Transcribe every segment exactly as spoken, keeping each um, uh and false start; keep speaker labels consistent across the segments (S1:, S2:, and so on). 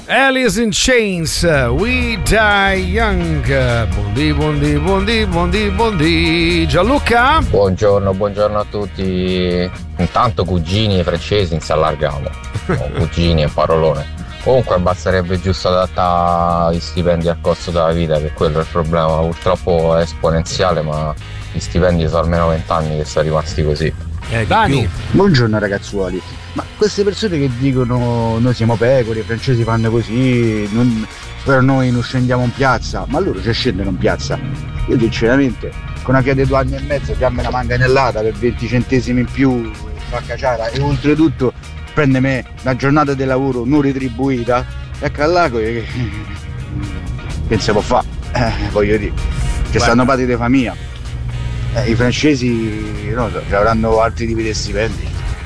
S1: Alice in Chains, We Die Young. Buondì, buondì, buondì, buondì, buondì. Gianluca?
S2: Buongiorno, buongiorno a tutti. Intanto cugini e francesi non si allargamo. No, cugini e parolone. Comunque basterebbe giusto adattare gli stipendi al costo della vita, che quello è il problema. Purtroppo è esponenziale, ma gli stipendi sono almeno vent'anni che sono rimasti così.
S1: Eh, Dani.
S3: Buongiorno ragazzuoli, ma queste persone che dicono noi siamo pecore, i francesi fanno così, non, però noi non scendiamo in piazza, ma loro ci scendono in piazza. Io sinceramente con una chiede due anni e mezzo dammi una manganellata per venti centesimi in più, fa caciara, e oltretutto prende me una giornata di lavoro non retribuita, ecco là che, che si può fare, eh, voglio dire, che stanno pati di famiglia. Eh, I francesi non so, avranno altri tipi di stipendi.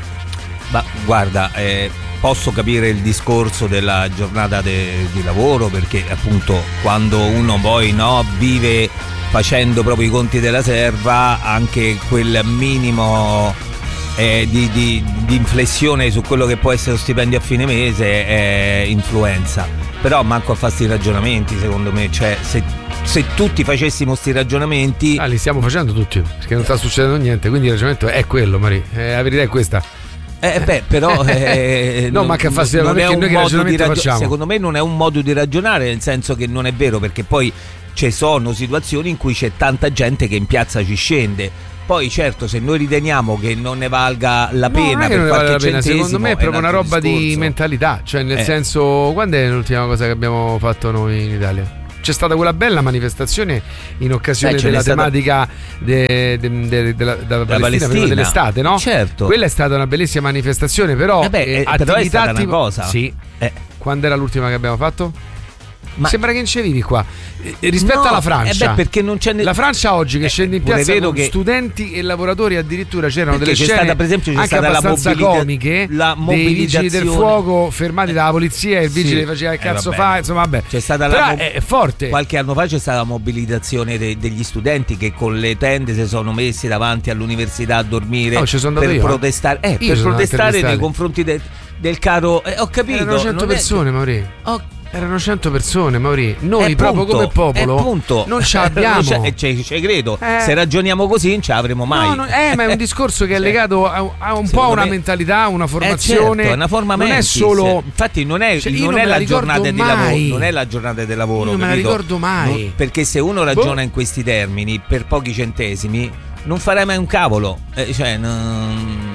S4: Ma guarda, eh, posso capire il discorso della giornata de, di lavoro, perché appunto quando uno poi no, vive facendo proprio i conti della serva, anche quel minimo eh, di, di, di inflessione su quello che può essere lo stipendio a fine mese è influenza. Però manco a fare sti ragionamenti, secondo me, cioè se se tutti facessimo sti ragionamenti,
S1: ah, li stiamo facendo tutti, perché non sta succedendo niente, quindi il ragionamento è quello, Mari, eh, la verità è questa.
S4: Eh beh, però eh,
S1: no, ma che fa
S4: non, non è un
S1: noi che
S4: modo di ragionare.
S1: Facciamo?
S4: Secondo me non è un modo di ragionare, nel senso che non è vero, perché poi ci sono situazioni in cui c'è tanta gente che in piazza ci scende. Poi certo, se noi riteniamo che non ne valga la
S1: no,
S4: pena per
S1: non
S4: qualche
S1: vale la pena. Secondo me è proprio
S4: un
S1: una roba
S4: discorso.
S1: di mentalità, cioè nel
S4: eh.
S1: senso, quando è l'ultima cosa che abbiamo fatto noi in Italia? C'è stata quella bella manifestazione in occasione
S4: eh,
S1: della
S4: stata...
S1: tematica de, de, de, della, della Palestina,
S4: Palestina
S1: dell'estate, no?
S4: Certo.
S1: Quella è stata una bellissima manifestazione, però,
S4: eh beh,
S1: eh,
S4: però è stata
S1: tipo...
S4: una cosa.
S1: Sì.
S4: Eh.
S1: Quando era l'ultima che abbiamo fatto?
S4: Ma...
S1: Sembra che non ci vivi qua eh, rispetto
S4: no,
S1: alla Francia,
S4: eh beh, perché non c'è ne...
S1: la Francia oggi che
S4: eh,
S1: scende in piazza con
S4: che...
S1: studenti e lavoratori, addirittura c'erano
S4: perché
S1: delle
S4: c'è
S1: scene
S4: stata, per esempio, c'è
S1: anche
S4: stata
S1: abbastanza
S4: la mobilita-
S1: comiche
S4: la
S1: dei vigili del fuoco fermati
S4: eh.
S1: dalla polizia e il vigile
S4: sì.
S1: faceva il cazzo
S4: eh,
S1: fa, insomma vabbè,
S4: c'è stata
S1: però
S4: la mo-
S1: è forte.
S4: Qualche anno fa c'è stata la mobilitazione de- degli studenti che con le tende si sono messi davanti all'università a dormire
S1: oh, ci sono
S4: per
S1: io,
S4: protestare eh, per protestare nei confronti de- del caro eh, ho capito,
S1: erano cento persone,
S4: è...
S1: Mauri.
S4: Oh.
S1: Erano cento persone, Mauri. Noi
S4: è
S1: proprio
S4: punto,
S1: come popolo
S4: punto.
S1: non ce l'abbiamo.
S4: Ci cioè, credo.
S1: Eh.
S4: Se ragioniamo così non ce l'avremo mai.
S1: No, no, eh, ma è un discorso che è
S4: cioè,
S1: legato a, a un po' a una me... mentalità, una formazione.
S4: Eh certo, una forma
S1: non
S4: mentis.
S1: è solo.
S4: Infatti, non è,
S1: cioè,
S4: non
S1: non
S4: è la
S1: la
S4: giornata
S1: mai.
S4: di lavoro. Non è la giornata del lavoro.
S1: Io non me la ricordo mai.
S4: Non, perché se uno ragiona boh. in questi termini per pochi centesimi, non farai mai un cavolo. Eh, cioè, non.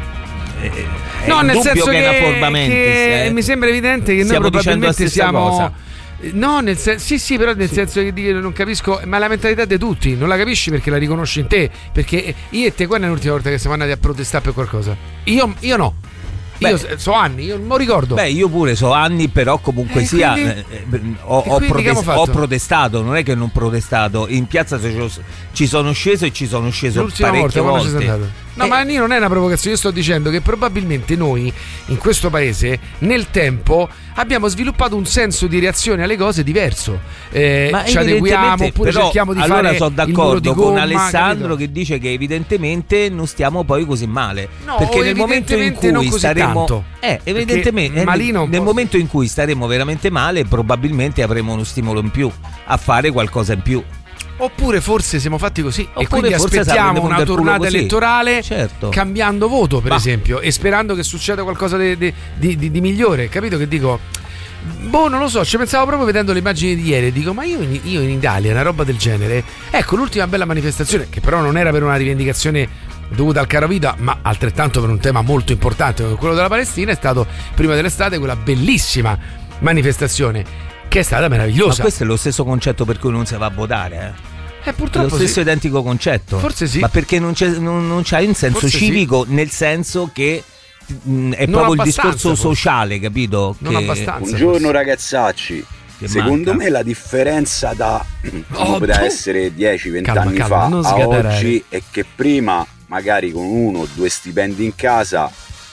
S4: È
S1: no, nel senso
S4: che,
S1: che,
S4: è una forma mentis,
S1: che
S4: eh.
S1: mi sembra evidente che
S4: Stiamo
S1: noi probabilmente siamo.
S4: Cosa.
S1: No, nel sen- sì, sì, però nel sì. senso che non capisco, ma la mentalità di tutti, non la capisci perché la riconosci in te. Perché io e te, quando è l'ultima volta che siamo andati a protestare per qualcosa? Io, io no. Beh, io so anni, io non lo ricordo.
S4: Beh, io pure so anni, però comunque
S1: eh,
S4: sia
S1: quindi,
S4: eh, ho, ho, protest- ho protestato, non è che non protestato. In piazza ci sono sceso e ci sono sceso
S1: l'ultima
S4: parecchie
S1: volta,
S4: volte.
S1: No, eh. ma io non è una provocazione, io sto dicendo che probabilmente noi in questo paese nel tempo abbiamo sviluppato un senso di reazione alle cose diverso. Eh,
S4: ma
S1: ci adeguiamo oppure
S4: però,
S1: cerchiamo di
S4: allora
S1: fare
S4: sono d'accordo
S1: di
S4: con
S1: gomma,
S4: Alessandro
S1: capito?
S4: Che dice che evidentemente non stiamo poi così male.
S1: No,
S4: perché nel momento in cui staremo
S1: tanto.
S4: eh, evidentemente
S1: Malino
S4: nel momento in cui staremo veramente male, probabilmente avremo uno stimolo in più a fare qualcosa in più.
S1: Oppure forse siamo fatti così
S4: Oppure
S1: e quindi aspettiamo una tornata elettorale,
S4: certo.
S1: cambiando voto per
S4: Ma.
S1: esempio, e sperando che succeda qualcosa di, di, di, di migliore, capito che dico? Boh, non lo so, ci pensavo proprio vedendo le immagini di ieri, dico ma io in, io in Italia una roba del genere, ecco l'ultima bella manifestazione, che però non era per una rivendicazione dovuta al caro vita, ma altrettanto per un tema molto importante come quello della Palestina, è stato prima dell'estate quella bellissima manifestazione che è stata meravigliosa.
S4: Ma questo è lo stesso concetto per cui non si va a votare, eh?
S1: Eh, purtroppo
S4: è lo stesso
S1: sì.
S4: identico concetto.
S1: Forse sì.
S4: Ma perché non, c'è, non, non c'hai un senso
S1: Forse
S4: civico,
S1: sì.
S4: nel senso che mh, è
S1: non
S4: proprio il discorso
S1: forse.
S4: sociale, capito?
S1: Non
S4: che...
S1: abbastanza.
S5: Buongiorno
S1: forse.
S5: ragazzacci.
S4: Che
S5: Secondo
S4: manca.
S5: me la differenza da
S1: oh,
S5: poteva
S1: tu.
S5: essere dieci venti
S1: Calma,
S5: anni
S1: calma,
S5: fa
S1: non
S5: a
S1: sgadarare.
S5: oggi è che prima magari con uno o due stipendi in casa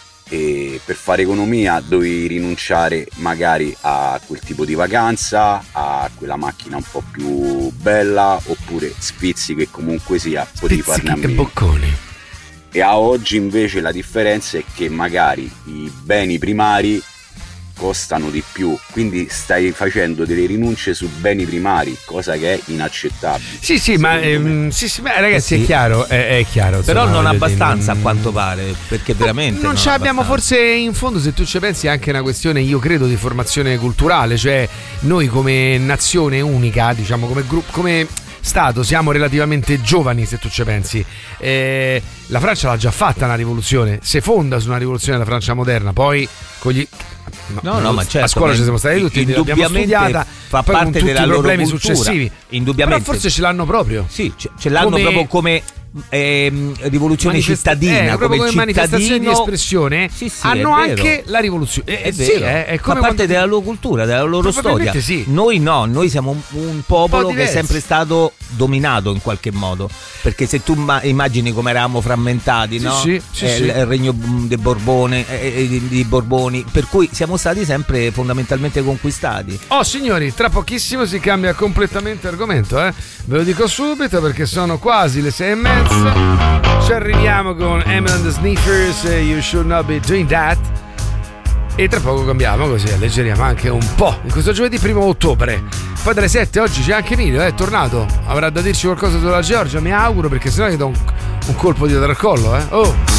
S5: e per fare economia dovevi rinunciare magari a quel tipo di vacanza, a quella macchina un po' più bella, oppure sfizi che comunque sia potevi farne a
S1: Spizzichi e
S5: meno.
S1: bocconi.
S5: E a oggi invece la differenza è che magari i beni primari costano di più, quindi stai facendo delle rinunce su beni primari, cosa che è inaccettabile.
S1: Sì, sì, ma, ehm, sì, sì, ma ragazzi,
S4: Eh sì.
S1: è chiaro, è, è chiaro.
S4: Però
S1: insomma,
S4: non
S1: voglio
S4: abbastanza
S1: dire,
S4: a quanto pare, perché veramente
S1: non
S4: non
S1: ce l'abbiamo,
S4: abbastanza.
S1: forse in fondo, se tu ci pensi, è anche una questione, io credo, di formazione culturale, cioè noi come nazione unica, diciamo, come gruppo, come Stato siamo relativamente giovani, se tu ci pensi. Eh, la Francia l'ha già fatta una rivoluzione, si fonda su una rivoluzione della Francia moderna, poi con gli
S4: No, no, ma certo,
S1: a scuola ci siamo stati tutti, l'abbiamo
S4: indubbiamente
S1: studiata,
S4: fa
S1: poi
S4: parte
S1: con tutti
S4: della
S1: i
S4: loro
S1: problemi
S4: cultura.
S1: successivi.
S4: Indubbiamente.
S1: Però forse ce l'hanno proprio.
S4: Sì, ce, ce l'hanno
S1: Come-
S4: proprio come ehm, rivoluzione
S1: Manifesta-
S4: cittadina,
S1: eh, proprio
S4: come il
S1: come manifestazione di
S4: cittadino.
S1: espressione.
S4: Sì, sì,
S1: hanno
S4: è vero.
S1: anche la rivoluzione. Eh,
S4: È
S1: sì,
S4: vero,
S1: eh, è come
S4: fa parte
S1: quando-
S4: della loro cultura, della loro storia.
S1: Probabilmente sì.
S4: Noi no, noi siamo un, un popolo che è
S1: diversi.
S4: sempre stato dominato in qualche modo. Perché se tu ma- immagini come eravamo frammentati,
S1: Sì,
S4: no?
S1: sì, sì,
S4: Eh,
S1: sì.
S4: il, il regno mm, dei Borbone, eh, eh, di, di Borboni, per cui siamo stati sempre fondamentalmente conquistati.
S1: Oh signori, tra pochissimo si cambia completamente argomento, eh? Ve lo dico subito perché sono quasi le sei e mezza. Ci arriviamo con Emily and the Sniffers, eh, You Should Not Be Doing That. E tra poco cambiamo, così alleggeriamo anche un po' in questo giovedì primo ottobre. Poi dalle sette oggi c'è anche Emilio, è tornato. Avrà da dirci qualcosa sulla Georgia, mi auguro, perché sennò gli do un, un colpo di al collo, eh. Oh!